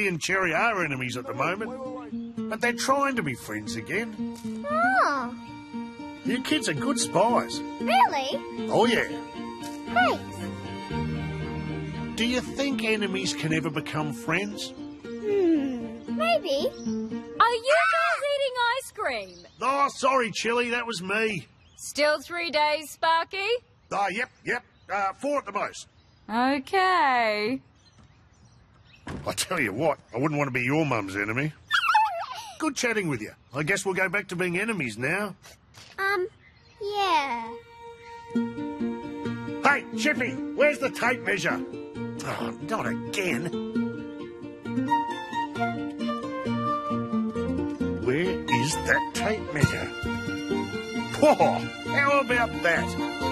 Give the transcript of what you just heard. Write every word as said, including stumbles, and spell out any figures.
Chili and Cherry are enemies at the moment, but they're trying to be friends again. Oh. You kids are good spies. Really? Oh, yeah. Thanks. Do you think enemies can ever become friends? Hmm, maybe. Are you guys eating ice cream? Oh, sorry, Chili, that was me. Still three days, Sparky? Oh, yep, yep. Uh, four at the most. Okay. I tell you what, I wouldn't want to be your mum's enemy. Good chatting with you. I guess we'll go back to being enemies now. Um, yeah. Hey, Chippy, where's the tape measure? Oh, not again. Where is that tape measure? Whoa, how about that?